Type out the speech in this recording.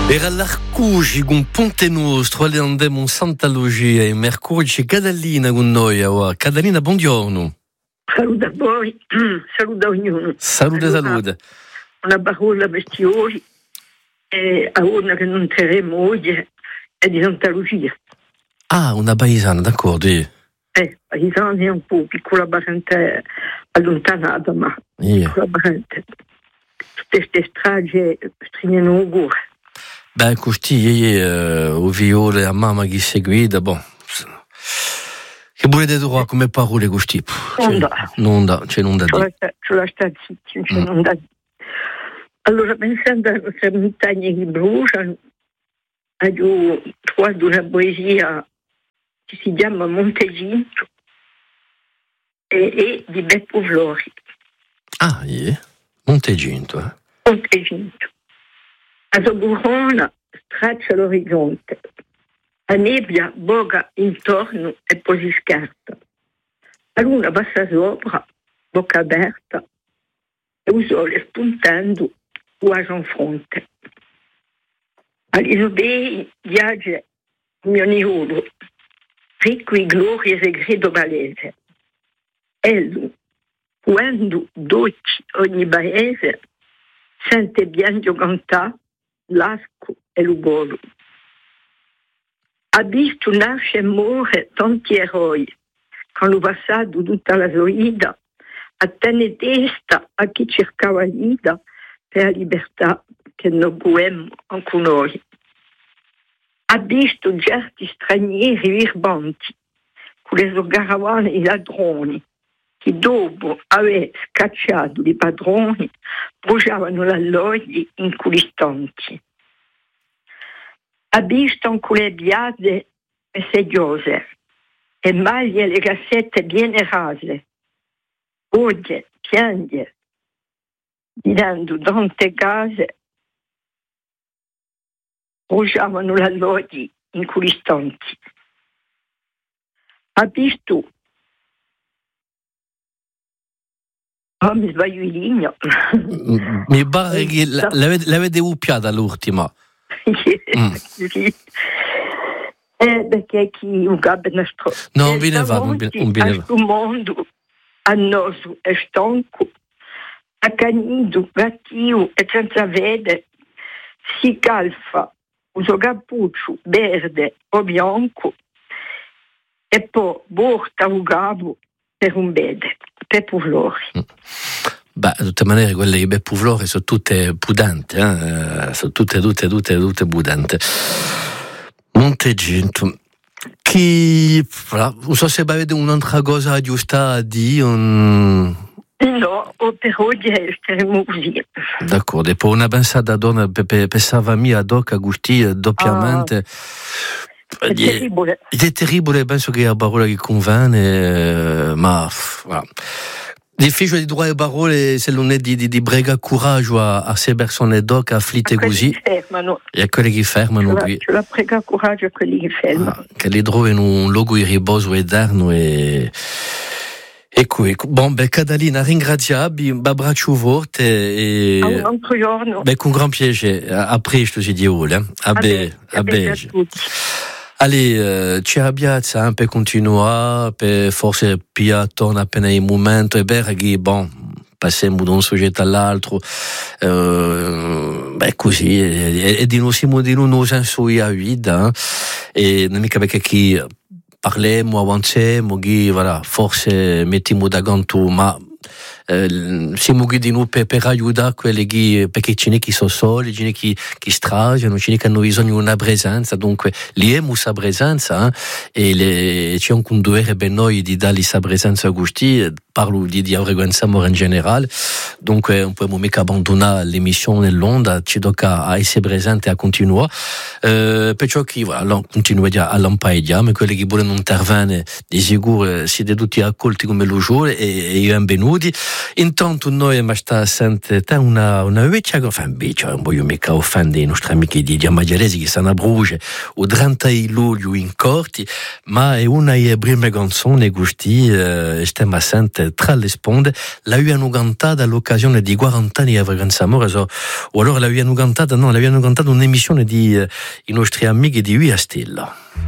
Era l'Arcugi con Ponte Nostro, alle andiamo in Santa Lucia e Mercurio c'è Catalina con noi. Catalina, buongiorno. Saluta a voi, saluta ognuno. Salute. Una parola per oggi a una che non terremo oggi è di Santa Lucia. Ah, una paesana, d'accordo. Paesana è un po' piccola parente allontanata, ma piccola parente. Tutte queste strade stringono il cuore. Beh, così, o viole a mamma che seguita, boh. Che volete trovare come parole così? Non da dire. Ce la sta zitti, non da dire. Allora, pensando alle nostre montagne che bruciano, ho trovato una poesia che si chiama Monteginto e di Beppo Flori. Ah, Monteginto. Monteginto. A Soburona straccia l'orizzonte. La nebbia boga intorno e poi si scarta. La luna passa sopra, bocca aperta, e il sole spuntando quasi in fronte. All'isobei viaggia il mio niulo, ricco di glorie e grido malese. Ello, quando dolci ogni paese, sente piangere cantare l'asco e l'ugolo. Ha visto nascere e morire tanti eroi, che hanno passato tutta la sua vita a tenere testa a chi cercava vita per la libertà che non abbiamo anche noi. Ha visto certi stranieri virbanti, con le loro caravane e ladroni, che dopo aver scacciato i padroni bruciavano la loggia in quegli istanti. Ha visto anche le biade e sediose, e maglie e le cassette bien rase, oggi piange, dicendo tante case bruciavano la loggia in quegli istanti. Ha visto mi sbaglio in linea. Mi pare che l'avete uppiata l'ultima. Sì. Perché chi un capo nostro non viene va. Questo mondo annoso e stanco, accanito, gattio e senza vede, si calfa il suo cappuccio verde o bianco e poi porta un capo per un bede, per Flori. Beh, di tutte maniere quelle di Beppo Flori sono tutte pudenti, sono tutte pudenti. Monteginto. Non so se avete un'altra cosa giusta a dire. No, per oggi staremo così. D'accordo, e poi una pensata a donna pensava mia doc Agustì doppiamente. È terribile. È terribile, penso che è una parola che conviene, ma voilà. Difficile di trovare parole se non è di brega coraggio a se persone doc afflitte così. E a quelli che fermano. Ce la prega coraggio a quelli che fermano. Che li trovano un luogo di riposo eterno e qui. Bon, Catalina, ringraziabi, un abbraccio forte e a un altro giorno. Con gran piacere. A presto, si dice. A tutti. Allez, ci abbiamo per continuare, per forse piatone appena il momento, e perché, passiamo da un soggetto all'altro, così, e di noi siamo di noi senso a vita, e non mica perché chi parliamo, avanziamo, che, voilà, forse mettiamo da ganto, ma siamo qui di noi per aiutare quelli che, perché ce n'è chi sono soli, ce n'è chi straggiano, ce n'è che hanno bisogno di una presenza, dunque lì è questa presenza, e c'è anche un dovere per noi di dare questa presenza a questi, parlo di frequenziamo in generale, dunque non possiamo mica abbandonare l'emissione nell'onda, ci tocca a essere presenti e a continuare, perciò che voilà, continuiamo a lampaiare, quelli che vogliono intervenire di sicuro siete tutti accolti come lo giuro e benvenuti. Intanto noi sta sente una vecchia, non voglio mica offendere i nostri amici di Diamageresi che stanno a Bruges o 30 luglio in corti, ma è una delle prime canzoni che stiamo a sentire tra le sponde. L'abbiamo cantata all'occasione di 40 anni di Vacanza Amore, o allora l'abbiamo cantata un'emissione di i nostri amici di Via Stella.